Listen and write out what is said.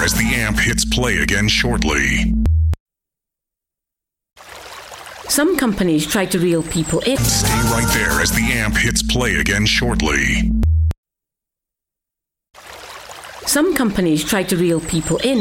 there as the amp hits play again shortly. Some companies try to reel people in. Stay right there as the amp hits play again shortly. Some companies try to reel people in.